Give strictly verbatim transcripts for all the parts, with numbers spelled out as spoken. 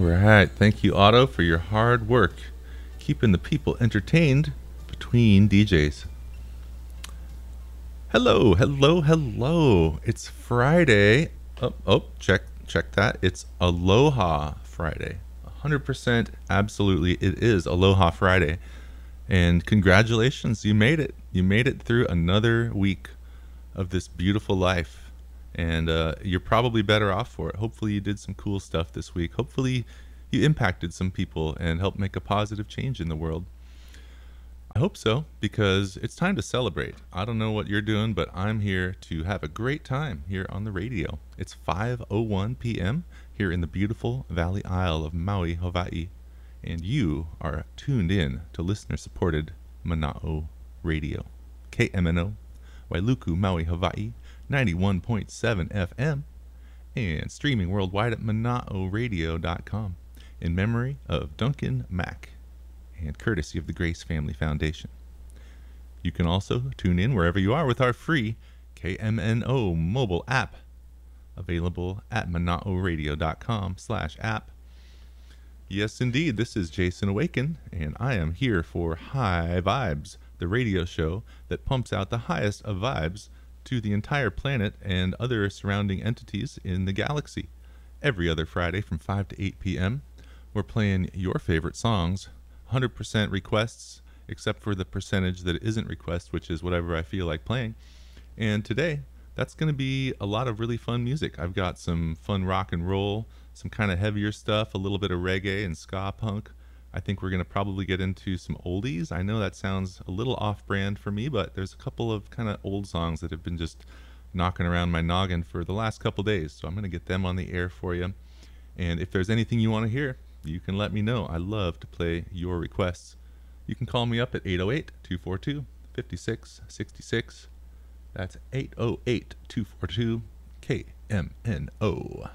right. Thank you, Otto, for your hard work keeping the people entertained between D Js. Hello, hello, hello. It's Friday. Oh, oh, check check that. It's Aloha Friday. one hundred percent absolutely it is Aloha Friday. And congratulations, you made it. You made it through another week of this beautiful life. And uh, you're probably better off for it. Hopefully you did some cool stuff this week. Hopefully you impacted some people and helped make a positive change in the world. I hope so, because it's time to celebrate. I don't know what you're doing, but I'm here to have a great time here on the radio. It's five oh one p.m. here in the beautiful Valley Isle of Maui, Hawaii. And you are tuned in to listener-supported Mana'o Radio. K M N O, Wailuku, Maui, Hawaii, ninety-one point seven F M, and streaming worldwide at mana'o radio dot com in memory of Duncan Mack and courtesy of the Grace Family Foundation. You can also tune in wherever you are with our free K M N O mobile app, available at mana'o radio dot com slash app. Yes, indeed, this is Jason Awaken, and I am here for High Vibes, the radio show that pumps out the highest of vibes to the entire planet and other surrounding entities in the galaxy. Every other Friday from five to eight p.m., we're playing your favorite songs, one hundred percent requests, except for the percentage that isn't request, which is whatever I feel like playing. And today, that's going to be a lot of really fun music. I've got some fun rock and roll, some kind of heavier stuff, a little bit of reggae and ska punk. I think we're going to probably get into some oldies. I know that sounds a little off-brand for me, but there's a couple of kind of old songs that have been just knocking around my noggin for the last couple days, so I'm going to get them on the air for you. And if there's anything you want to hear, you can let me know. I love to play your requests. You can call me up at eight oh eight, two four two, five six six six. That's eight oh eight, two four two, K M N O.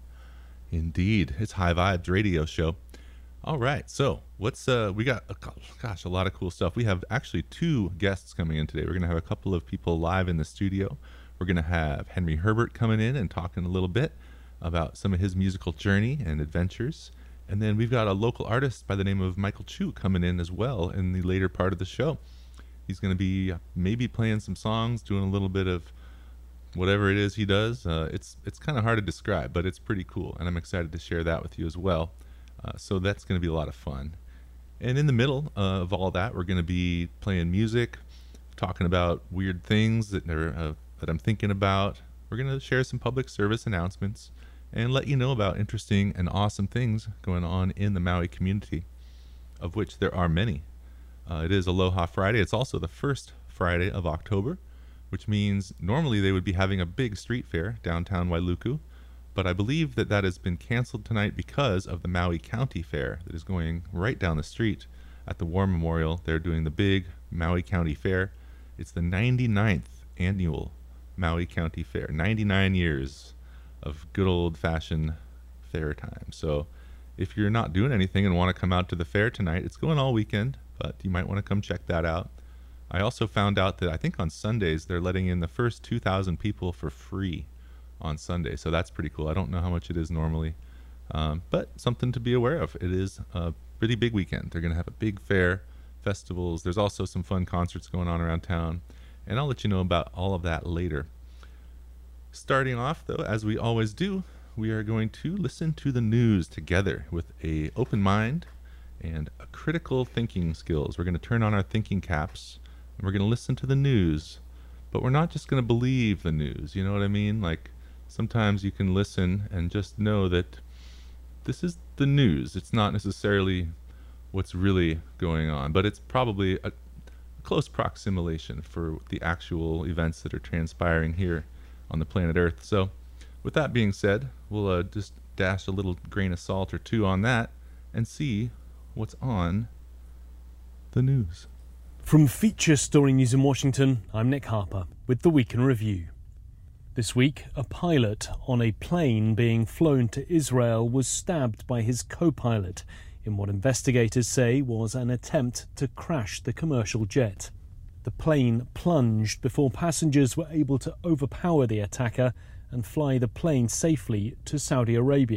Indeed, it's High Vibes Radio Show. All right, so what's uh we got uh, gosh a lot of cool stuff. We have actually two guests coming in today. We're gonna have a couple of people live in the studio. We're gonna have Henry Herbert coming in and talking a little bit about some of his musical journey and adventures. And then we've got a local artist by the name of Michael Chu coming in as well in the later part of the show. He's gonna be maybe playing some songs, doing a little bit of whatever it is he does. Uh, it's it's kind of hard to describe, but it's pretty cool, and I'm excited to share that with you as well. Uh, so that's going to be a lot of fun. And in the middle uh, of all that, we're going to be playing music, talking about weird things that are, uh, that I'm thinking about. We're going to share some public service announcements and let you know about interesting and awesome things going on in the Maui community, of which there are many. Uh, it is Aloha Friday. It's also the first Friday of October, which means normally they would be having a big street fair downtown Wailuku, but I believe that that has been canceled tonight because of the Maui County Fair that is going right down the street at the War Memorial. They're doing the big Maui County Fair. It's the ninety-ninth annual Maui County Fair. ninety-nine years of good old-fashioned fair time. So if you're not doing anything and want to come out to the fair tonight, it's going all weekend, but you might want to come check that out. I also found out that I think on Sundays they're letting in the first two thousand people for free on Sunday, so that's pretty cool. I don't know how much it is normally, um, but something to be aware of. It is a pretty big weekend. They're going to have a big fair, festivals. There's also some fun concerts going on around town, and I'll let you know about all of that later. Starting off, though, as we always do, we are going to listen to the news together with a open mind and a critical thinking skills. We're going to turn on our thinking caps, and we're going to listen to the news, but we're not just going to believe the news. You know what I mean? Like, sometimes you can listen and just know that this is the news. It's not necessarily what's really going on, but it's probably a close proximation for the actual events that are transpiring here on the planet Earth. So with that being said, we'll uh, just dash a little grain of salt or two on that and see what's on the news. From Feature Story News in Washington, I'm Nick Harper with the Week in Review. This week, a pilot on a plane being flown to Israel was stabbed by his co-pilot in what investigators say was an attempt to crash the commercial jet. The plane plunged before passengers were able to overpower the attacker and fly the plane safely to Saudi Arabia.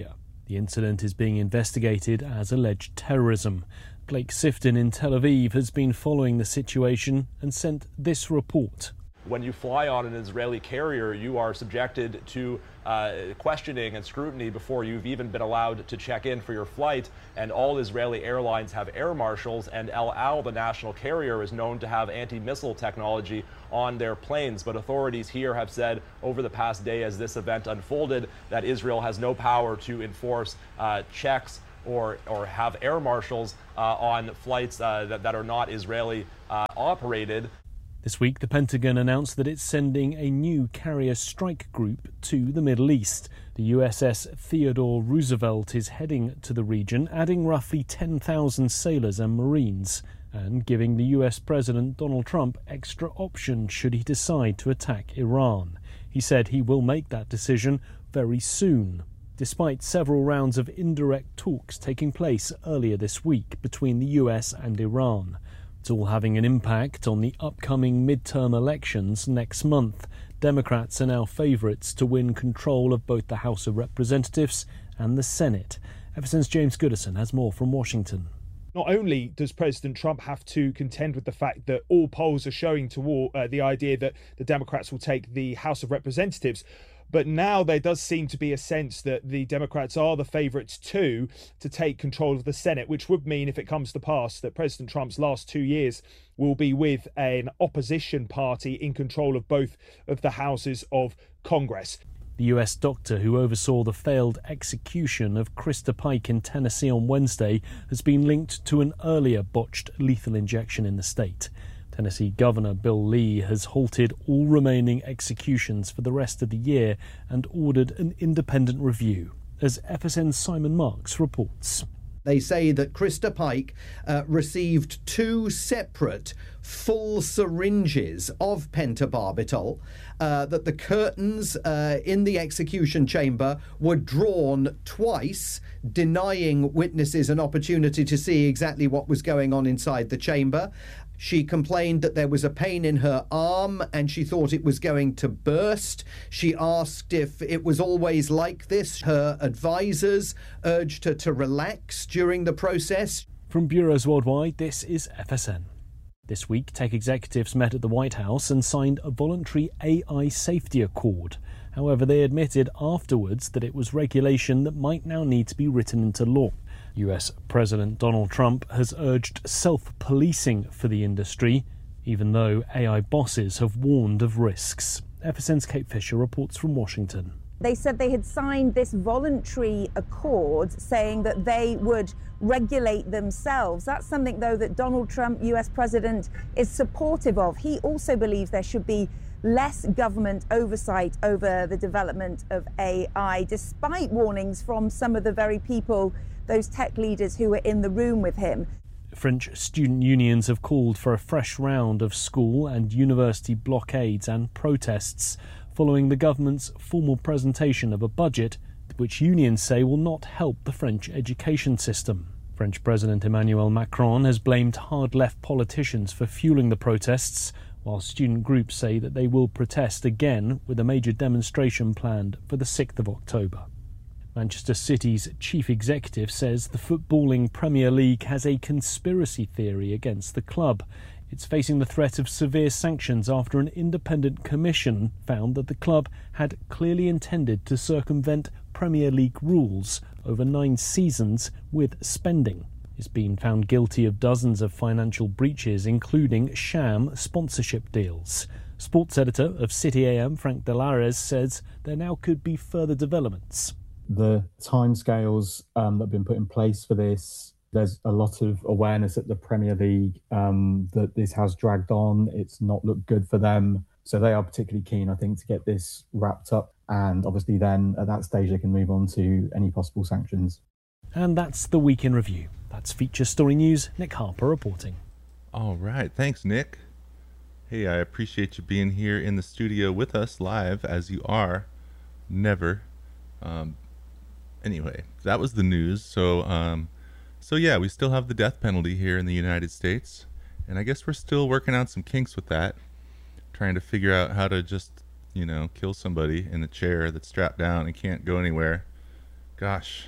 The incident is being investigated as alleged terrorism. Blake Sifton in Tel Aviv has been following the situation and sent this report. When you fly on an Israeli carrier, you are subjected to uh, questioning and scrutiny before you've even been allowed to check in for your flight. And all Israeli airlines have air marshals, and El Al, the national carrier, is known to have anti-missile technology on their planes. But authorities here have said over the past day as this event unfolded that Israel has no power to enforce uh, checks or, or have air marshals uh, on flights uh, that, that are not Israeli uh, operated. This week, the Pentagon announced that it's sending a new carrier strike group to the Middle East. The U S S Theodore Roosevelt is heading to the region, adding roughly ten thousand sailors and Marines, and giving the U S President Donald Trump extra options should he decide to attack Iran. He said he will make that decision very soon, despite several rounds of indirect talks taking place earlier this week between the U S and Iran. It's all having an impact on the upcoming midterm elections next month. Democrats are now favourites to win control of both the House of Representatives and the Senate. F S N's James Goodison has more from Washington. Not only does President Trump have to contend with the fact that all polls are showing toward uh, the idea that the Democrats will take the House of Representatives, but now there does seem to be a sense that the Democrats are the favourites too to take control of the Senate, which would mean, if it comes to pass, that President Trump's last two years will be with an opposition party in control of both of the houses of Congress. The U S doctor who oversaw the failed execution of Krista Pike in Tennessee on Wednesday has been linked to an earlier botched lethal injection in the state. Tennessee Governor Bill Lee has halted all remaining executions for the rest of the year and ordered an independent review, as F S N's Simon Marks reports. They say that Krista Pike uh, received two separate full syringes of pentobarbital, uh, that the curtains uh, in the execution chamber were drawn twice, denying witnesses an opportunity to see exactly what was going on inside the chamber. She complained that there was a pain in her arm and she thought it was going to burst. She asked if it was always like this. Her advisors urged her to relax during the process. From bureaus worldwide, this is F S N. This week, tech executives met at the White House and signed a voluntary A I safety accord. However, they admitted afterwards that it was regulation that might now need to be written into law. U S President Donald Trump has urged self-policing for the industry, even though A I bosses have warned of risks. F S N's Kate Fisher reports from Washington. They said they had signed this voluntary accord saying that they would regulate themselves. That's something, though, that Donald Trump, U S President, is supportive of. He also believes there should be less government oversight over the development of A I, despite warnings from some of the very people, those tech leaders who were in the room with him. French student unions have called for a fresh round of school and university blockades and protests following the government's formal presentation of a budget which unions say will not help the French education system. French President Emmanuel Macron has blamed hard-left politicians for fueling the protests, while student groups say that they will protest again with a major demonstration planned for the sixth of October. Manchester City's chief executive says the footballing Premier League has a conspiracy theory against the club. It's facing the threat of severe sanctions after an independent commission found that the club had clearly intended to circumvent Premier League rules over nine seasons with spending. It's been found guilty of dozens of financial breaches, including sham sponsorship deals. Sports editor of City A M, Frank Delares, says there now could be further developments. The timescales um, that have been put in place for this, there's a lot of awareness at the Premier League um, that this has dragged on. It's not looked good for them. So they are particularly keen, I think, to get this wrapped up. And obviously then at that stage they can move on to any possible sanctions. And that's the Week in Review. That's Feature Story News. Nick Harper reporting. All right. Thanks, Nick. Hey, I appreciate you being here in the studio with us live, as you are. Never. Um, anyway, that was the news. So, um, so yeah, we still have the death penalty here in the United States. And I guess we're still working out some kinks with that. Trying to figure out how to just, you know, kill somebody in the chair that's strapped down and can't go anywhere. Gosh,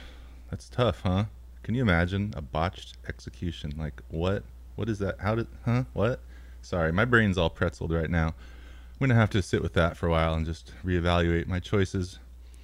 That's tough, huh? Can you imagine a botched execution? Like, what? What is that? How did, huh? What? Sorry, my brain's all pretzeled right now. I'm going to have to sit with that for a while and just reevaluate my choices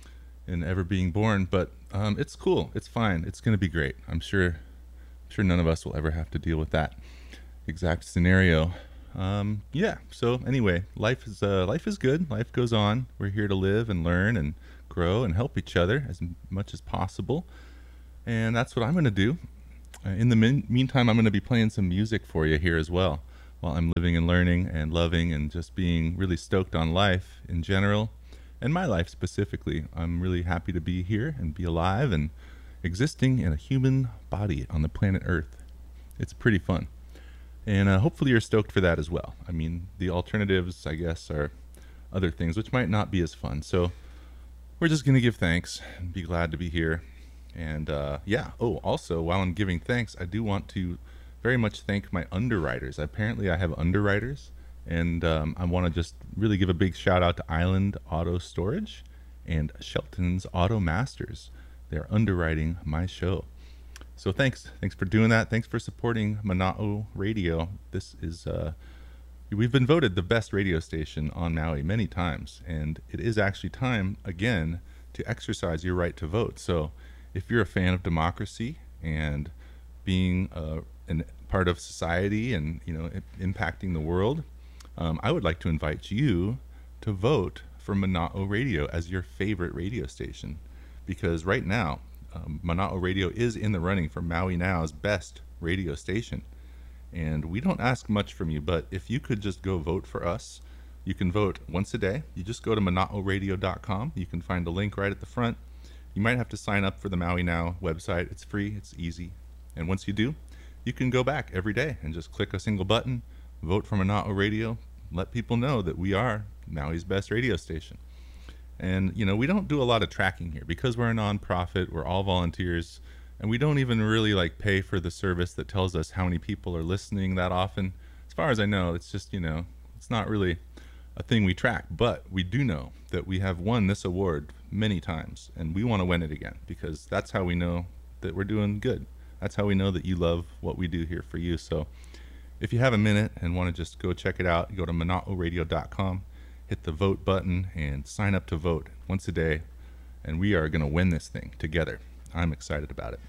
in ever being born. But um, it's cool. It's fine. It's going to be great. I'm sure, I'm sure none of us will ever have to deal with that exact scenario. Um, yeah. So anyway, life is uh, life is good. Life goes on. We're here to live and learn and grow and help each other as much as possible. And that's what I'm going to do. Uh, in the min- meantime, I'm going to be playing some music for you here as well, while I'm living and learning and loving and just being really stoked on life in general and my life specifically. I'm really happy to be here and be alive and existing in a human body on the planet Earth. It's pretty fun. And uh, hopefully you're stoked for that as well. I mean, the alternatives, I guess, are other things which might not be as fun. So we're just going to give thanks and be glad to be here. And uh, yeah, oh, also, while I'm giving thanks, I do want to very much thank my underwriters. Apparently I have underwriters, and um, I want to just really give a big shout out to Island Auto Storage and Shelton's Auto Masters. They're underwriting my show. So thanks. Thanks for doing that. Thanks for supporting Mana'o Radio. This is, uh, we've been voted the best radio station on Maui many times, and it is actually time again to exercise your right to vote. So if you're a fan of democracy and being uh, an part of society and, you know, impacting the world, um, I would like to invite you to vote for Mana'o Radio as your favorite radio station, because right now um, Mana'o Radio is in the running for Maui Now's best radio station, and we don't ask much from you, but if you could just go vote for us, you can vote once a day. You just go to mana'o radio dot com. You can find a link right at the front. You might have to sign up for the Maui Now website. It's free, it's easy, and once you do, you can go back every day and just click a single button, vote for Mana'o Radio, let people know that we are Maui's best radio station. And, you know, we don't do a lot of tracking here because we're a nonprofit, we're all volunteers, and we don't even really like pay for the service that tells us how many people are listening that often. As far as I know, it's just, you know, it's not really a thing we track, but we do know that we have won this award many times, and we want to win it again, because that's how we know that we're doing good. That's how we know that you love what we do here for you. So if you have a minute and want to just go check it out, go to mana'o radio dot com, hit the vote button, and sign up to vote once a day, and we are going to win this thing together. I'm excited about it.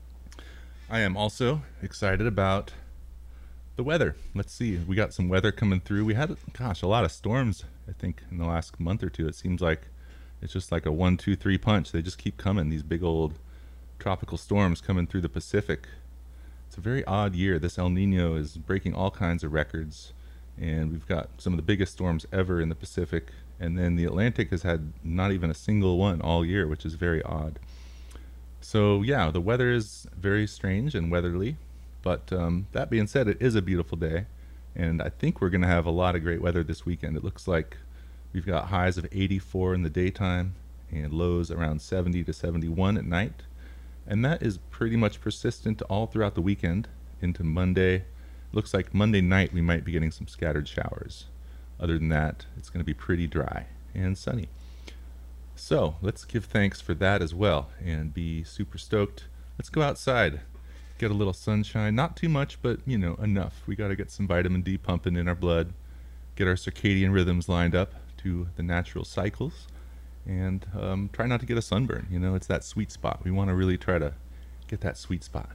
I am also excited about the weather. Let's see, we got some weather coming through. We had, gosh, a lot of storms, I think, in the last month or two. It seems like it's just like a one, two, three punch. They just keep coming, these big old tropical storms coming through the Pacific. It's a very odd year. This El Nino is breaking all kinds of records, and we've got some of the biggest storms ever in the Pacific, and then the Atlantic has had not even a single one all year, which is very odd. So yeah, the weather is very strange and weatherly, but um, that being said, it is a beautiful day, and I think we're going to have a lot of great weather this weekend. It looks like we've got highs of eighty-four in the daytime and lows around seventy to seventy-one at night, and that is pretty much persistent all throughout the weekend into Monday. It looks like Monday night we might be getting some scattered showers. Other than that, it's going to be pretty dry and sunny. So let's give thanks for that as well and be super stoked. Let's go outside, get a little sunshine, not too much, but you know, enough. We got to get some vitamin D pumping in our blood, get our circadian rhythms lined up to the natural cycles, and um, try not to get a sunburn. You know, it's that sweet spot. We want to really try to get that sweet spot.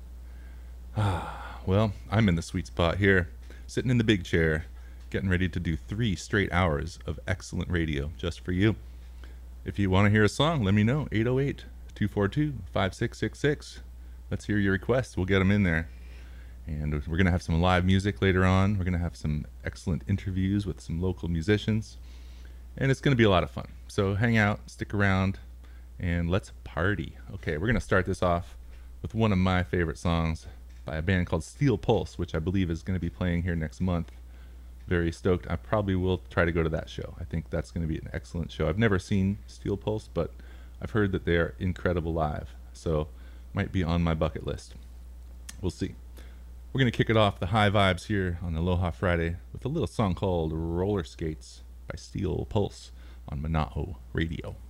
Ah, well, I'm in the sweet spot here, sitting in the big chair, getting ready to do three straight hours of excellent radio just for you. If you want to hear a song, let me know. eight oh eight, two four two, five six six six. Let's hear your requests. We'll get them in there. And we're going to have some live music later on. We're going to have some excellent interviews with some local musicians. And it's going to be a lot of fun. So hang out, stick around, and let's party. Okay, we're going to start this off with one of my favorite songs by a band called Steel Pulse, which I believe is going to be playing here next month. Very stoked. I probably will try to go to that show. I think that's going to be an excellent show. I've never seen Steel Pulse, but I've heard that they are incredible live. So might be on my bucket list. We'll see. We're going to kick it off the high vibes here on Aloha Friday with a little song called Roller Skates by Steel Pulse on Mana'o Radio.